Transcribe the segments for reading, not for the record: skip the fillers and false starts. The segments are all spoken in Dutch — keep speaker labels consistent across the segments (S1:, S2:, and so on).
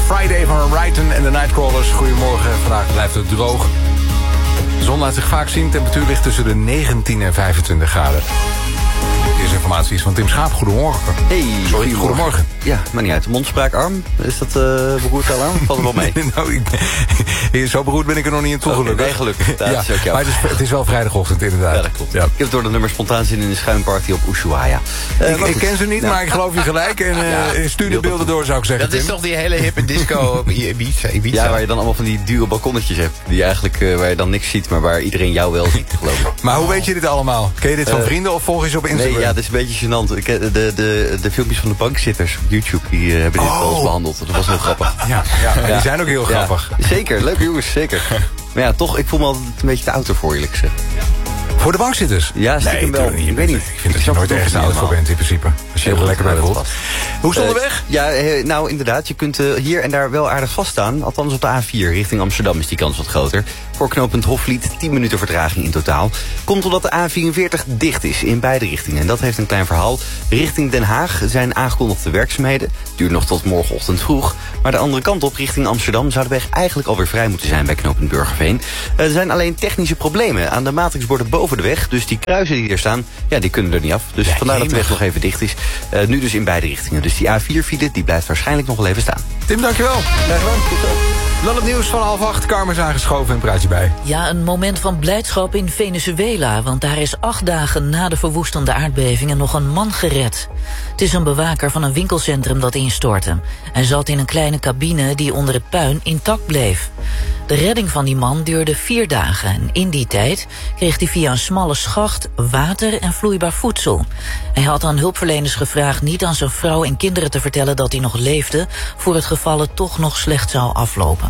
S1: Friday van Brighton en de Nightcrawlers. Goedemorgen, vandaag blijft het droog. De zon laat zich vaak zien, temperatuur ligt tussen de 19 en 25 graden. Deze informatie is van Tim Schaap. Goedemorgen.
S2: Hey,
S1: sorry, goedemorgen.
S2: Ja, maar niet uit. De mondspraakarm, is dat beroerd al aan? Valt er wel mee?
S1: Nou, zo beroerd ben ik er nog niet in toe, gelukkig.
S2: Nee, gelukkig. Dat is ook
S1: maar het is wel vrijdagochtend, inderdaad.
S2: Ja, dat klopt.
S1: Ja.
S2: Ik heb door de nummer spontaan zin in een schuimparty op Ushuaia.
S1: Ik ken ze niet, maar ik geloof je gelijk. En stuur de beelden door, zou ik zeggen,
S3: Dat is
S1: Tim.
S3: toch die hele hippe disco Ibiza?
S2: Ja, waar je dan allemaal van die dure balkonnetjes hebt. Die eigenlijk, waar je dan niks ziet, maar waar iedereen jou wel ziet, geloof ik.
S1: Maar hoe weet je dit allemaal? Ken je dit van vrienden of volg je ze op Instagram?
S2: Nee, ja, dat is een beetje gênant. De filmpjes van de bankzitters op YouTube, die hebben dit wel eens behandeld. Dat was heel grappig.
S1: Ja, die zijn ook heel grappig.
S2: Ja, zeker, leuke jongens, zeker. Maar ja, toch, ik voel me altijd een beetje te oud ervoor, eerlijk gezegd.
S1: Voor de bankzitters?
S2: Ja, stiekem wel.
S1: Ik weet niet. Ik vind dat je nooit ergens oud voor bent, in principe. Als je er lekker bij voelt. Hoe stond de weg?
S2: Ja, nou inderdaad, je kunt hier en daar wel aardig vaststaan. Althans op de A4 richting Amsterdam is die kans wat groter. Voor knooppunt Hofvliet 10 minuten vertraging in totaal. Komt omdat de A44 dicht is in beide richtingen. En dat heeft een klein verhaal. Richting Den Haag zijn aangekondigde werkzaamheden. Duurt nog tot morgenochtend vroeg. Maar de andere kant op, richting Amsterdam, zou de weg eigenlijk alweer vrij moeten zijn bij knooppunt Burgerveen. Er zijn alleen technische problemen aan de matrixborden boven de weg. Dus die kruisen die er staan, ja, die kunnen er niet af. Dus vandaar dat de weg nog even dicht is. Nu dus in beide richtingen. Dus die A4-file die blijft waarschijnlijk nog wel even staan.
S1: Tim, dankjewel. Graag gedaan. Tot zo. Dan het nieuws van 7:30. Carmen is aangeschoven en praat je bij.
S4: Ja, een moment van blijdschap in Venezuela. Want daar is 8 dagen na de verwoestende aardbevingen nog een man gered. Het is een bewaker van een winkelcentrum dat instortte. Hij zat in een kleine cabine die onder het puin intact bleef. De redding van die man duurde 4 dagen. En in die tijd kreeg hij via een smalle schacht water en vloeibaar voedsel. Hij had aan hulpverleners gevraagd niet aan zijn vrouw en kinderen te vertellen dat hij nog leefde, voor het geval het toch nog slecht zou aflopen.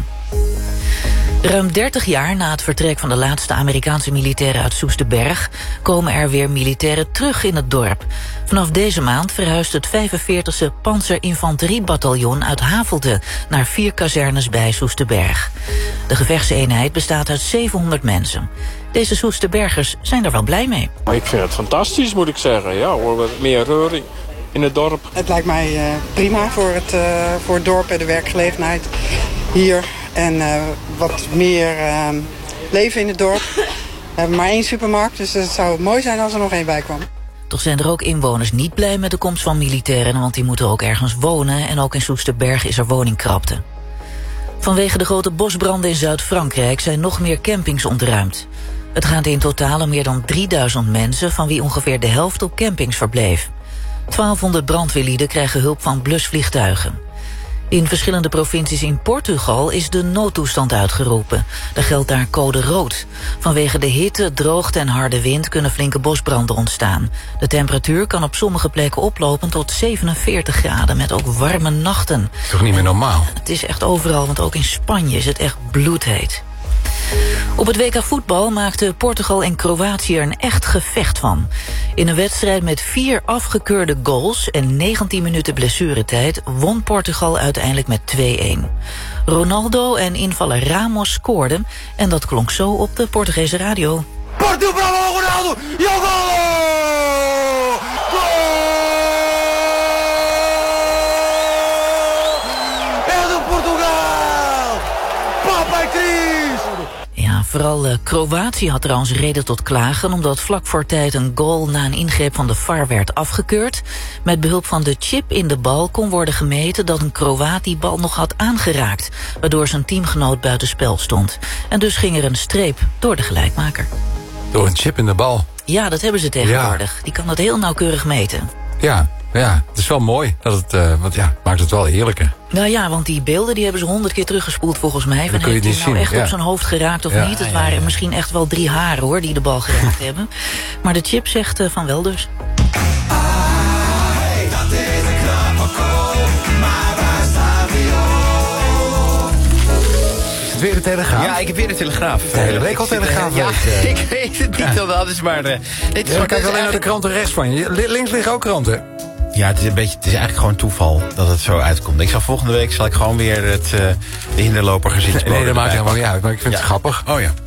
S4: Ruim 30 jaar na het vertrek van de laatste Amerikaanse militairen uit Soesterberg komen er weer militairen terug in het dorp. Vanaf deze maand verhuist het 45e Panzerinfanteriebataljon uit Havelte naar 4 kazernes bij Soesterberg. De gevechtseenheid bestaat uit 700 mensen. Deze Soesterbergers zijn er wel blij mee.
S5: Ik vind het fantastisch, moet ik zeggen. Ja, hoor, meer reuring in het dorp.
S6: Het lijkt mij prima voor het dorp en de werkgelegenheid hier. En wat meer leven in het dorp. We hebben maar 1 supermarkt, dus het zou mooi zijn als er nog 1 bij kwam.
S4: Toch zijn er ook inwoners niet blij met de komst van militairen, want die moeten ook ergens wonen. En ook in Soesterberg is er woningkrapte. Vanwege de grote bosbranden in Zuid-Frankrijk zijn nog meer campings ontruimd. Het gaat in totaal om meer dan 3000 mensen, van wie ongeveer de helft op campings verbleef. 1200 brandweerlieden krijgen hulp van blusvliegtuigen. In verschillende provincies in Portugal is de noodtoestand uitgeroepen. Er geldt daar code rood. Vanwege de hitte, droogte en harde wind kunnen flinke bosbranden ontstaan. De temperatuur kan op sommige plekken oplopen tot 47 graden... met ook warme nachten.
S1: Dat is toch niet meer normaal?
S4: Het is echt overal, want ook in Spanje is het echt bloedheet. Op het WK voetbal maakten Portugal en Kroatië er een echt gevecht van. In een wedstrijd met 4 afgekeurde goals en 19 minuten blessuretijd won Portugal uiteindelijk met 2-1. Ronaldo en invaller Ramos scoorden en dat klonk zo op de Portugese radio.
S7: Portugal, bravo Ronaldo!
S4: Ja, vooral Kroatië had trouwens reden tot klagen, omdat vlak voor tijd een goal na een ingreep van de VAR werd afgekeurd. Met behulp van de chip in de bal kon worden gemeten dat een Kroaat die bal nog had aangeraakt, waardoor zijn teamgenoot buitenspel stond. En dus ging er een streep door de gelijkmaker.
S1: Door een chip in de bal?
S4: Ja, dat hebben ze tegenwoordig. Ja. Die kan dat heel nauwkeurig meten.
S1: Ja, het is wel mooi. Want maakt het wel eerlijker.
S4: Nou ja, want die beelden die hebben ze 100 keer teruggespoeld volgens mij. Van, heeft hij nou echt op zijn hoofd geraakt of niet? Het waren misschien echt wel 3 haren hoor, die de bal geraakt hebben. Maar de chip zegt van wel dus.
S7: Dat is een knappe kool, maar waar staat die op?
S1: Is het weer de Telegraaf?
S3: Ja, ik heb weer de Telegraaf.
S1: De hele week al Telegraaf.
S3: Ja, ik weet het niet, dat is maar...
S1: Kijk alleen naar de kranten rechts van je. Links liggen ook kranten.
S3: Ja, het is eigenlijk gewoon toeval dat het zo uitkomt. Volgende week zal ik gewoon weer de hinderloper gezinsbode.
S1: Nee, dat maakt helemaal niet uit, maar ik vind het grappig.
S3: Oh ja.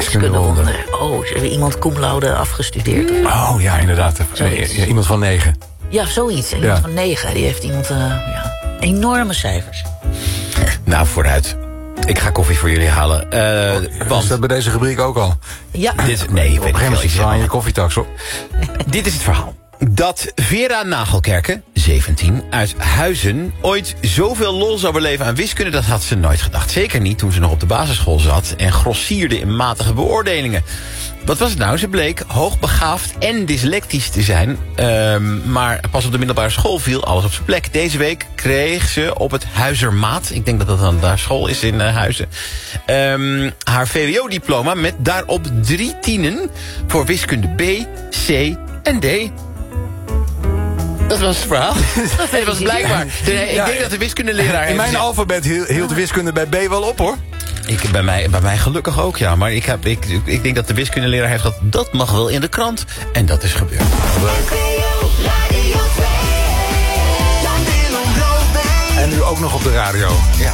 S4: Wiskundewonder. Oh, is er iemand cum laude afgestudeerd?
S1: Oh ja, inderdaad. Iemand van 9.
S4: Ja, zoiets. Iemand van 9. Die heeft enorme cijfers.
S3: Nou, vooruit. Ik ga koffie voor jullie halen.
S1: Was dat bij deze rubriek ook al?
S4: Ja.
S3: Nee,
S1: Op een gegeven moment zit je koffietax op.
S3: Dit is het verhaal. Dat Vera Nagelkerke, 17, uit Huizen ooit zoveel lol zou beleven aan wiskunde, dat had ze nooit gedacht. Zeker niet toen ze nog op de basisschool zat en grossierde in matige beoordelingen. Wat was het nou? Ze bleek hoogbegaafd en dyslectisch te zijn. Maar pas op de middelbare school viel alles op zijn plek. Deze week kreeg ze op het Huizermaat, ik denk dat dat dan daar school is in Huizen, haar VWO-diploma met daarop 3 tienen voor wiskunde B, C en D. Dat was het verhaal. Dat was blijkbaar. Ik denk dat de wiskundeleraar...
S1: In mijn alfabet hield de wiskunde bij B wel op, hoor.
S3: Bij mij gelukkig ook, ja. Maar ik denk dat de wiskundeleraar heeft dat mag wel in de krant. En dat is gebeurd.
S1: En nu ook nog op de radio. Ja.